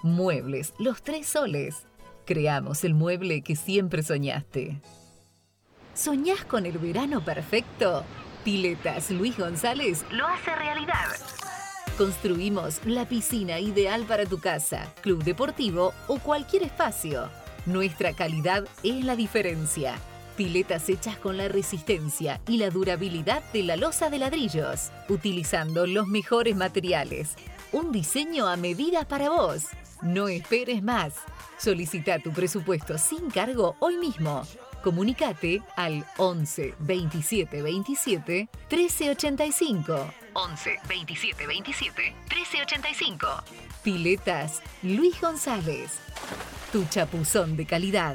Muebles Los Tres Soles. Creamos el mueble que siempre soñaste. ¿Soñás con el verano perfecto? Piletas Luis González lo hace realidad. Construimos la piscina ideal para tu casa, club deportivo o cualquier espacio. Nuestra calidad es la diferencia. Piletas hechas con la resistencia y la durabilidad de la losa de ladrillos, utilizando los mejores materiales. Un diseño a medida para vos. No esperes más. Solicita tu presupuesto sin cargo hoy mismo. Comunicate al 11 27 27 13 85. 11 27 27 13 85. Piletas Luis González. Tu chapuzón de calidad.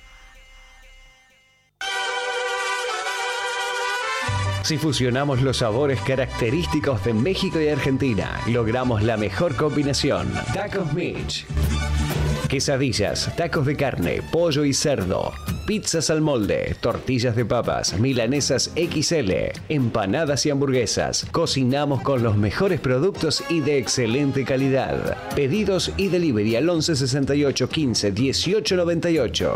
Si fusionamos los sabores característicos de México y Argentina, logramos la mejor combinación. Tacos Mitch. Quesadillas, tacos de carne, pollo y cerdo, pizzas al molde, tortillas de papas, milanesas XL, empanadas y hamburguesas. Cocinamos con los mejores productos y de excelente calidad. Pedidos y delivery al 11 68 15 18 98.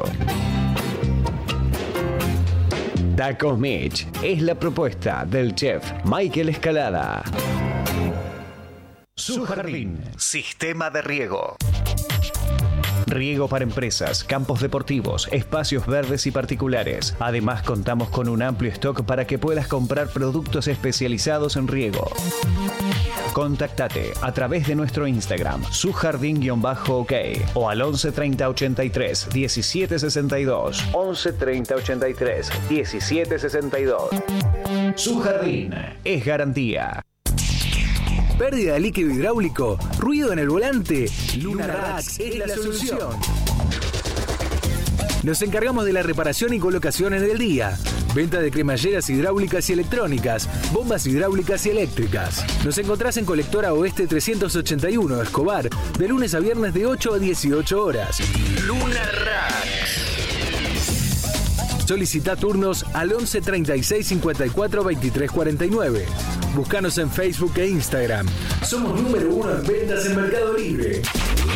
Tacos Mitch es la propuesta del chef Michael Escalada. Su Jardín. Sistema de riego. Riego para empresas, campos deportivos, espacios verdes y particulares. Además, contamos con un amplio stock para que puedas comprar productos especializados en riego. Contactate a través de nuestro Instagram, sujardín_ok, o al 11 30 83 17 62. 11 30 83 17 62. Su Jardín es garantía. Pérdida de líquido hidráulico, ruido en el volante, Luna Racks es la solución. Nos encargamos de la reparación y colocación en el día. Venta de cremalleras hidráulicas y electrónicas, bombas hidráulicas y eléctricas. Nos encontrás en Colectora Oeste 381, Escobar, de lunes a viernes de 8 a 18 horas. Luna Racks. Solicita turnos al 11 36 54 23 49. Búscanos en Facebook e Instagram. Somos número 1 en ventas en Mercado Libre.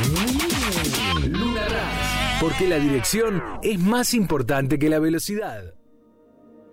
Luna Racks. Porque la dirección es más importante que la velocidad.